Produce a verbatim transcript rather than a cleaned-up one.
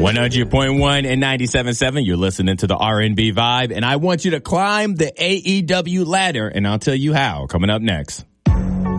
one hundred point one and ninety-seven point seven. You're listening to the R and B Vibe, and I want you to climb the A E W ladder, and I'll tell you how coming up next.